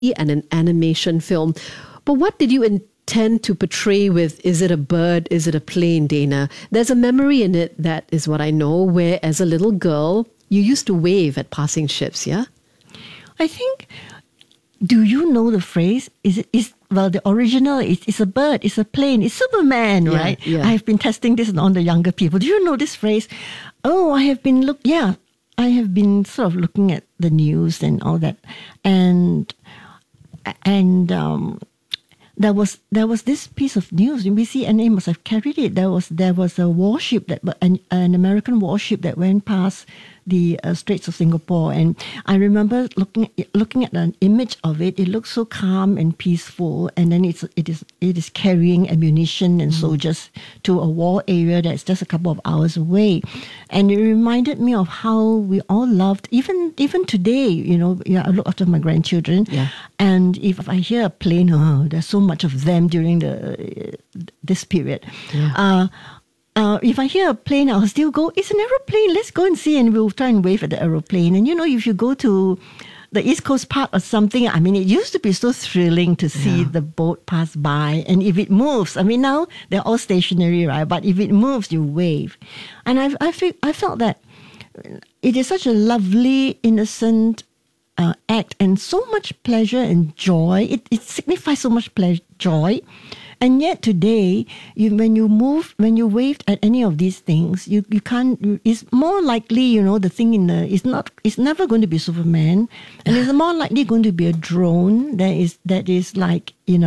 and an animation film. But what did you intend to portray with Is It a Bird? Is It a Plane, Dana? There's a memory in it, that is what I know, where as a little girl, you used to wave at passing ships, yeah? I think, do you know the phrase? The original is a bird, it's a plane, it's Superman, right? Yeah. I've been testing this on the younger people. Do you know this phrase? Oh, I have been sort of looking at the news and all that, and there was this piece of news. BCNA must have carried it. There was a warship an American warship that went past the Straits of Singapore, and I remember looking at an image of it. It looks so calm and peaceful, and then it is carrying ammunition and soldiers to a war area that's just a couple of hours away, and it reminded me of how we all loved even today. I look after my grandchildren, and if I hear a plane, there's so much of them during this period. Yeah. If I hear a plane, I'll still go, it's an aeroplane, let's go and see, and we'll try and wave at the aeroplane. And if you go to the East Coast Park or something, it used to be so thrilling to see the boat pass by. And if it moves, now they're all stationary, right? But if it moves, you wave. And I felt that it is such a lovely, innocent act, and so much pleasure and joy. It signifies so much joy. And yet today, when you waved at any of these things, you can't. It's more likely, the thing it's never going to be Superman, and it's more likely going to be a drone that is like, and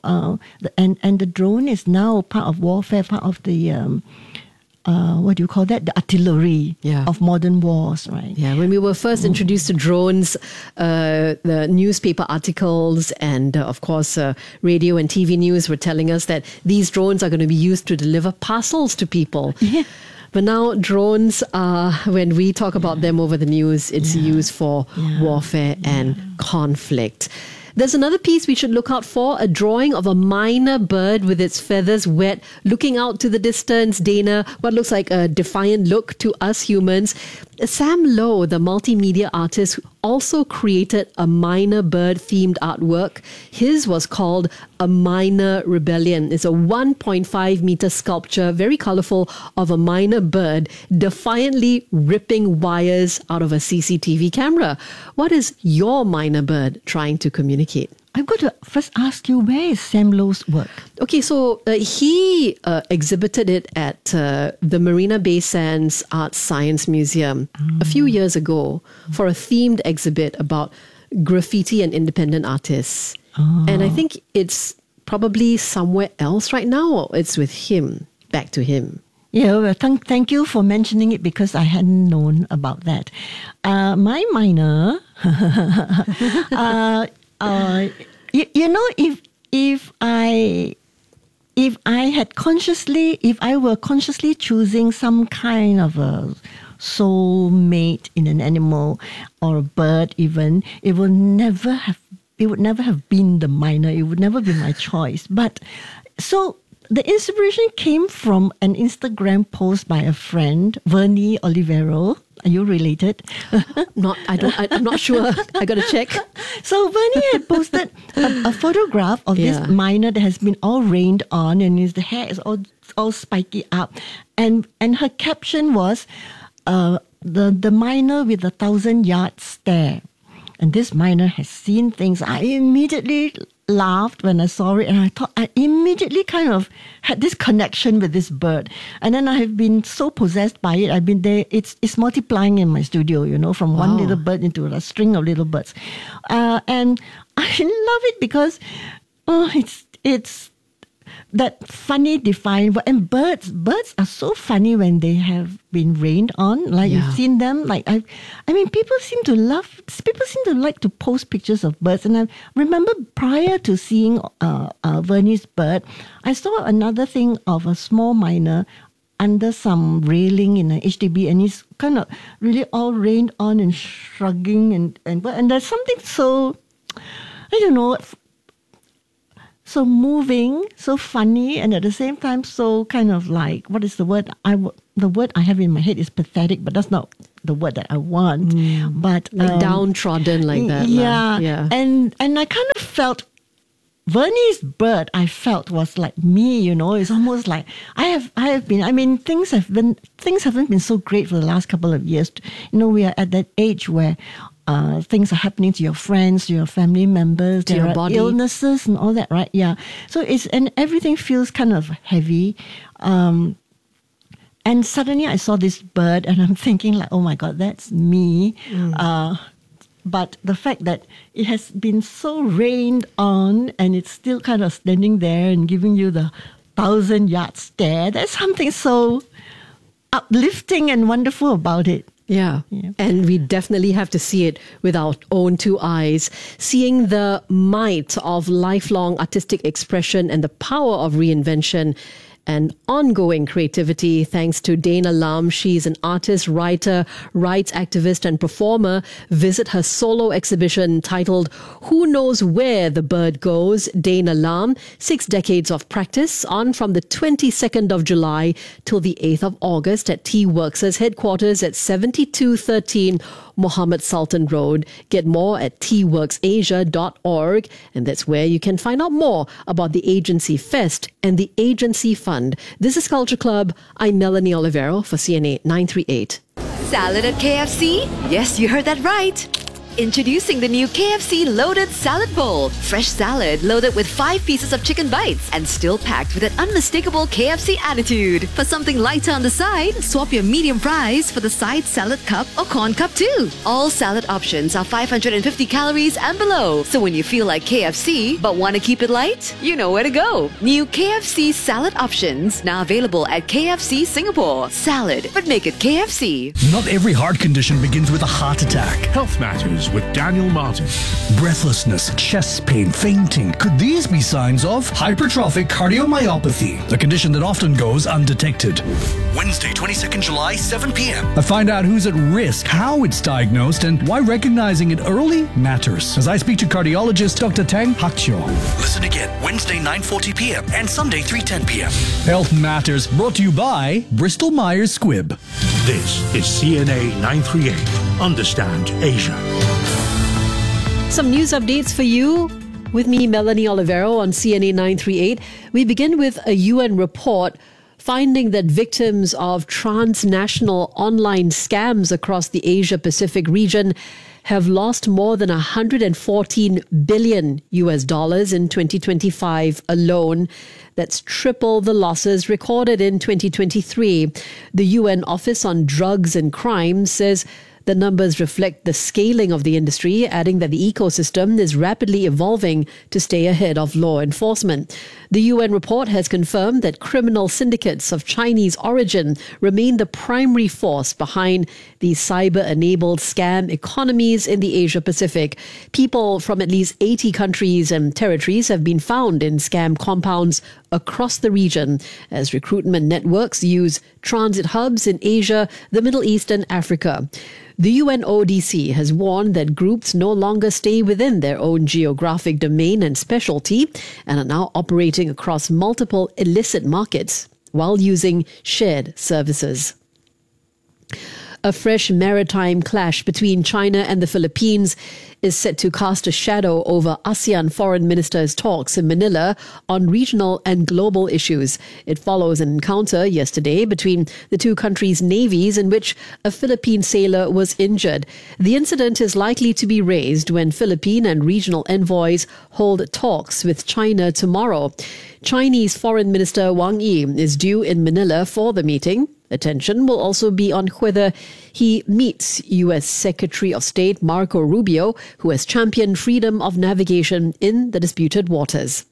the drone is now part of warfare, part of the what do you call that? The artillery of modern wars, right? Yeah, when we were first introduced to drones, the newspaper articles and, of course, radio and TV news were telling us that these drones are going to be used to deliver parcels to people. Yeah. But now drones are, when we talk about them over the news, it's used for warfare and conflict. There's another piece we should look out for, a drawing of a myna bird with its feathers wet, looking out to the distance. Dana, what looks like a defiant look to us humans. Sam Lowe, the multimedia artist, also created a myna bird themed artwork. His was called A Myna Rebellion. It's a 1.5 meter sculpture, very colorful, of a myna bird defiantly ripping wires out of a CCTV camera. What is your myna bird trying to communicate? I've got to first ask you, where is Sam Lowe's work? Okay, so he exhibited it at the Marina Bay Sands Art Science Museum a few years ago for a themed exhibit about graffiti and independent artists. And I think it's probably somewhere else right now, or it's with him, back to him. Yeah, well, thank you for mentioning it, because I hadn't known about that. My myna... if I were consciously choosing some kind of a soulmate in an animal or a bird, even, it would never have been the myna. It would never be my choice. But so the inspiration came from an Instagram post by a friend, Vernie Olivero. Are you related? I'm not sure. I got to check. So Vernie had posted a photograph of this myna that has been all rained on, and the hair is all spiky up, and her caption was the myna with 1,000-yard stare. And this myna has seen things. I immediately laughed when I saw it, and I thought I immediately kind of had this connection with this bird. And then I have been so possessed by it. I've been there. It's multiplying in my studio, from one little bird into a string of little birds. And I love it because it's that funny, defiant. And birds are so funny when they have been rained on. Like you've seen them. Like people seem to like to post pictures of birds. And I remember prior to seeing Vernie's bird, I saw another thing of a small myna under some railing in an HDB, and he's kind of really all rained on and shrugging and there's something so, I don't know, so moving, so funny, and at the same time so kind of like, what is the word? The word I have in my head is pathetic, but that's not the word that I want, but like downtrodden like that. Yeah. And I kind of felt Vernie's bird, I felt, was like me, you know. It's almost like I have been. I mean, things haven't been so great for the last couple of years. You know, we are at that age where things are happening to your friends, to your family members, to there your are body, illnesses and all that, right? Yeah. So and everything feels kind of heavy. And suddenly I saw this bird, and I'm thinking like, oh my God, that's me. But the fact that it has been so rained on and it's still kind of standing there and giving you the 1,000-yard stare, there's something so uplifting and wonderful about it. Yeah. And we definitely have to see it with our own two eyes. Seeing the might of lifelong artistic expression and the power of reinvention and ongoing creativity thanks to Dana Lam. She's an artist, writer, rights activist and performer. Visit her solo exhibition titled Who Knows Where the Bird Goes? Dana Lam, 6 decades of practice, on from the 22nd of July till the 8th of August at T-Works' headquarters at 7213 Mohammed Sultan Road. Get more at tworksasia.org, and that's where you can find out more about the Agency Fest and the Agency Fund. This is Culture Club. I'm Melanie Olivero for CNA 938. Salad at KFC? Yes, you heard that right. Introducing the new KFC Loaded Salad Bowl. Fresh salad loaded with 5 pieces of chicken bites and still packed with an unmistakable KFC attitude. For something lighter on the side, swap your medium fries for the side salad cup or corn cup too. All salad options are 550 calories and below. So when you feel like KFC but want to keep it light, you know where to go. New KFC salad options now available at KFC Singapore. Salad, but make it KFC. Not every heart condition begins with a heart attack. Health Matters with Daniel Martin. Breathlessness, chest pain, fainting. Could these be signs of hypertrophic cardiomyopathy, a condition that often goes undetected? Wednesday, 22nd July, 7 p.m. I find out who's at risk, how it's diagnosed, and why recognizing it early matters. As I speak to cardiologist Dr. Tang Hakcho. Listen again, Wednesday, 9:40 p.m. and Sunday, 3:10 p.m. Health Matters, brought to you by Bristol Myers Squibb. This is CNA 938. Understand Asia. Some news updates for you. With me, Melanie Olivero on CNA 938. We begin with a UN report finding that victims of transnational online scams across the Asia-Pacific region have lost more than $114 billion in 2025 alone. That's triple the losses recorded in 2023. The UN Office on Drugs and Crime says the numbers reflect the scaling of the industry, adding that the ecosystem is rapidly evolving to stay ahead of law enforcement. The UN report has confirmed that criminal syndicates of Chinese origin remain the primary force behind the cyber-enabled scam economies in the Asia-Pacific. People from at least 80 countries and territories have been found in scam compounds across the region as recruitment networks use transit hubs in Asia, the Middle East and Africa. The UNODC has warned that groups no longer stay within their own geographic domain and specialty and are now operating across multiple illicit markets while using shared services. A fresh maritime clash between China and the Philippines is set to cast a shadow over ASEAN foreign ministers' talks in Manila on regional and global issues. It follows an encounter yesterday between the two countries' navies in which a Philippine sailor was injured. The incident is likely to be raised when Philippine and regional envoys hold talks with China tomorrow. Chinese Foreign Minister Wang Yi is due in Manila for the meeting. Attention will also be on whether he meets U.S. Secretary of State Marco Rubio, who has championed freedom of navigation in the disputed waters.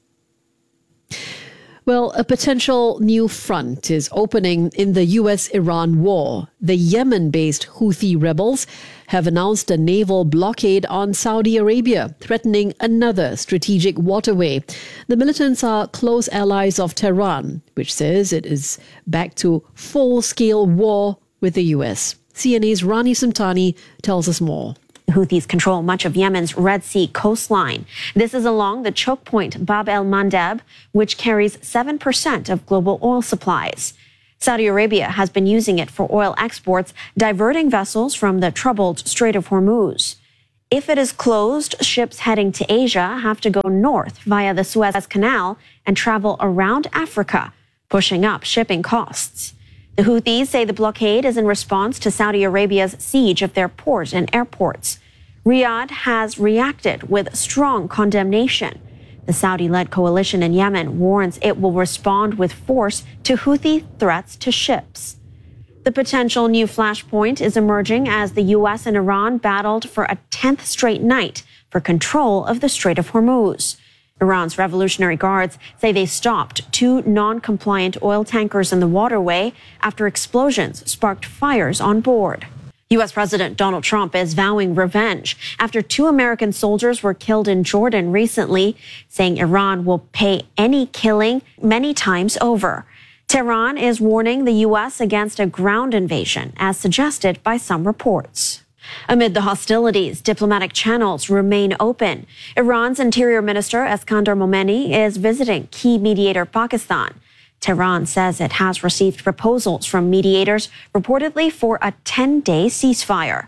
Well, a potential new front is opening in the U.S.-Iran war. The Yemen-based Houthi rebels have announced a naval blockade on Saudi Arabia, threatening another strategic waterway. The militants are close allies of Tehran, which says it is back to full-scale war with the U.S. CNA's Rani Samtani tells us more. Houthis control much of Yemen's Red Sea coastline. This is along the choke point Bab el-Mandeb, which carries 7% of global oil supplies. Saudi Arabia has been using it for oil exports, diverting vessels from the troubled Strait of Hormuz. If it is closed, ships heading to Asia have to go north via the Suez Canal and travel around Africa, pushing up shipping costs. The Houthis say the blockade is in response to Saudi Arabia's siege of their port and airports. Riyadh has reacted with strong condemnation. The Saudi-led coalition in Yemen warns it will respond with force to Houthi threats to ships. The potential new flashpoint is emerging as the U.S. and Iran battled for a 10th straight night for control of the Strait of Hormuz. Iran's Revolutionary Guards say they stopped 2 non-compliant oil tankers in the waterway after explosions sparked fires on board. U.S. President Donald Trump is vowing revenge after 2 American soldiers were killed in Jordan recently, saying Iran will pay any killing many times over. Tehran is warning the U.S. against a ground invasion, as suggested by some reports. Amid the hostilities, diplomatic channels remain open. Iran's Interior Minister Eskander Momeni is visiting key mediator Pakistan. Tehran says it has received proposals from mediators, reportedly for a 10-day ceasefire.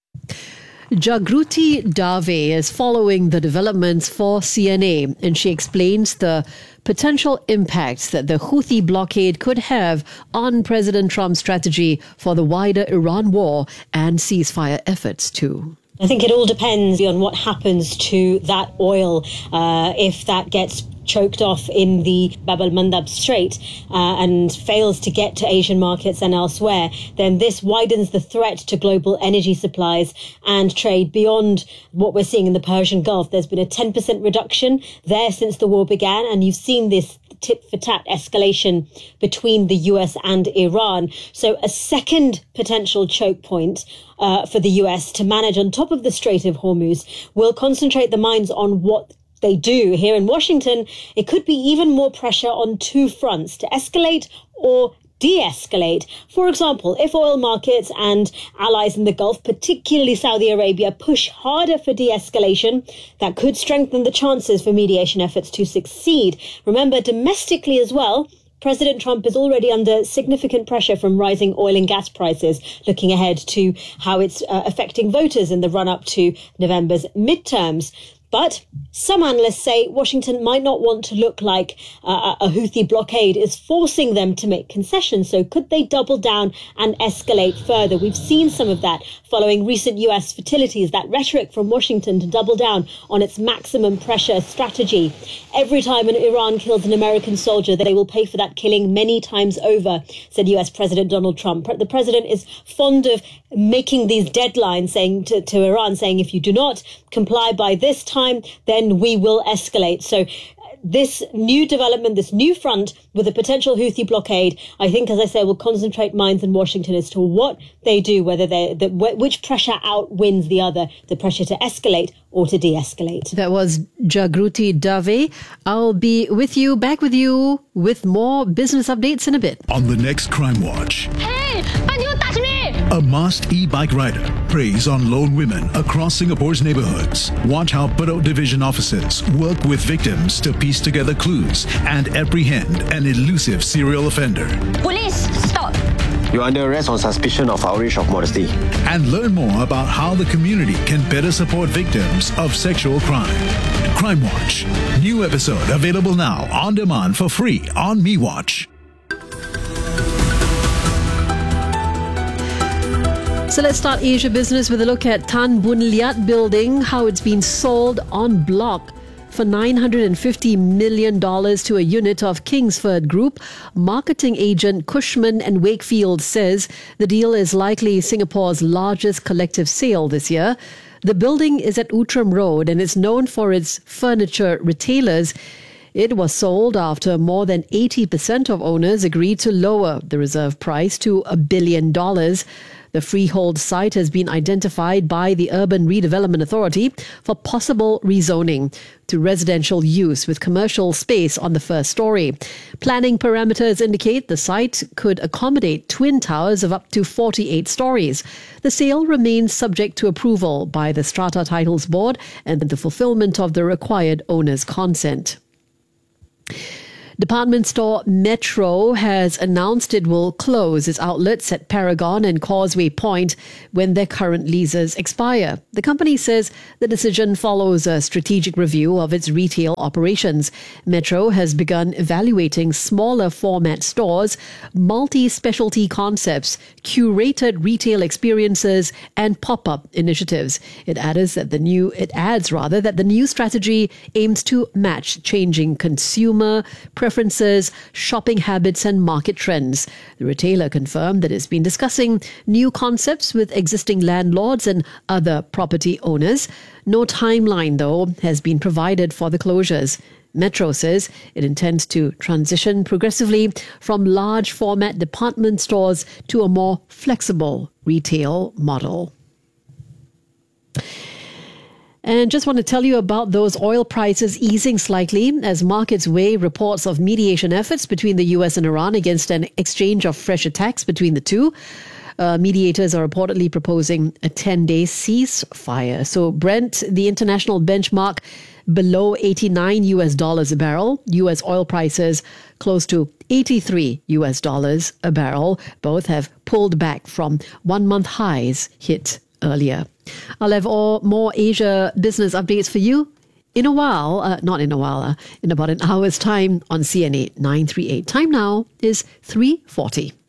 Jagruti Dave is following the developments for CNA, and she explains the potential impacts that the Houthi blockade could have on President Trump's strategy for the wider Iran war and ceasefire efforts too. I think it all depends on what happens to that oil if that gets choked off in the Bab al-Mandab Strait and fails to get to Asian markets and elsewhere, then this widens the threat to global energy supplies and trade beyond what we're seeing in the Persian Gulf. There's been a 10% reduction there since the war began, and you've seen this tit-for-tat escalation between the US and Iran. So a second potential choke point for the US to manage on top of the Strait of Hormuz will concentrate the minds on what they do. Here in Washington, it could be even more pressure on 2 fronts to escalate or de-escalate. For example, if oil markets and allies in the Gulf, particularly Saudi Arabia, push harder for de-escalation, that could strengthen the chances for mediation efforts to succeed. Remember, domestically as well, President Trump is already under significant pressure from rising oil and gas prices, looking ahead to how it's affecting voters in the run-up to November's midterms. But some analysts say Washington might not want to look like a Houthi blockade is forcing them to make concessions. So could they double down and escalate further? We've seen some of that following recent US fatalities, that rhetoric from Washington to double down on its maximum pressure strategy. Every time Iran kills an American soldier, they will pay for that killing many times over, said US President Donald Trump. The president is fond of making these deadlines, saying to Iran, saying, if you do not comply by this time, then we will escalate. So this new development, this new front with a potential Houthi blockade, I think, as I say, will concentrate minds in Washington as to what they do, whether which pressure outwins the other, the pressure to escalate or to de-escalate. That was Jagruti Dave. I'll be back with you with more business updates in a bit. On the next Crime Watch. Hey, why you touch me? A masked e-bike rider preys on lone women across Singapore's neighborhoods. Watch how Bedok Division officers work with victims to piece together clues and apprehend an elusive serial offender. Police, stop. You're under arrest on suspicion of outrage of modesty. And learn more about how the community can better support victims of sexual crime. Crime Watch. New episode available now on demand for free on MeWatch. So let's start Asia business with a look at Tan Boon Liat building, how it's been sold en bloc for $950 million to a unit of Kingsford Group. Marketing agent Cushman and Wakefield says the deal is likely Singapore's largest collective sale this year. The building is at Outram Road and is known for its furniture retailers. It was sold after more than 80% of owners agreed to lower the reserve price to $1 billion. The freehold site has been identified by the Urban Redevelopment Authority for possible rezoning to residential use with commercial space on the first story. Planning parameters indicate the site could accommodate twin towers of up to 48 stories. The sale remains subject to approval by the Strata Titles Board and the fulfillment of the required owner's consent. Department store Metro has announced it will close its outlets at Paragon and Causeway Point when their current leases expire. The company says the decision follows a strategic review of its retail operations. Metro has begun evaluating smaller format stores, multi-specialty concepts, curated retail experiences, and pop-up initiatives. It adds that the new strategy aims to match changing consumer preferences, shopping habits, and market trends. The retailer confirmed that it's been discussing new concepts with existing landlords and other property owners. No timeline, though, has been provided for the closures. Metro says it intends to transition progressively from large format department stores to a more flexible retail model. And just want to tell you about those oil prices easing slightly as markets weigh reports of mediation efforts between the US and Iran against an exchange of fresh attacks between the two. Mediators are reportedly proposing a 10-day ceasefire. So Brent, the international benchmark, below $89 a barrel. US oil prices close to $83 a barrel. Both have pulled back from 1-month highs hit earlier. I'll have more Asia business updates for you in a while, in about an hour's time on CNA 938. Time now is 3:40.